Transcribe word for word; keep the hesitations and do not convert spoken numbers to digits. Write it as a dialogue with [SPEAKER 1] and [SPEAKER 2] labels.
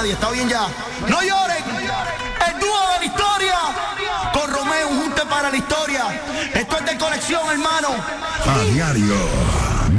[SPEAKER 1] nadie, está bien ya. No lloren, el dúo de la historia, con Romeo, un junte para la historia. Esto es de colección, hermano.
[SPEAKER 2] A diario.